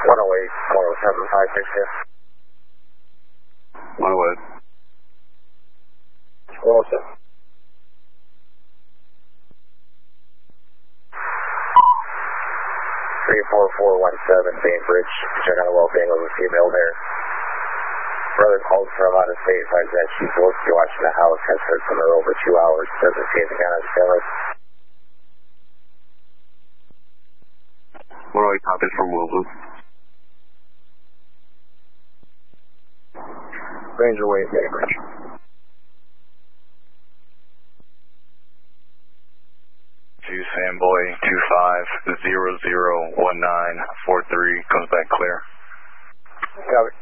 108, 107, 562. 107. 34417 Bainbridge, check on the well-being of a female there. Brother called from out of state, finds that she's supposed to be watching the house, has heard from her over 2 hours, doesn't see anything on his camera. 108 copies from Wilson. Ranger Wade, Bainbridge. Fanboy 25001943 comes back clear. Copy.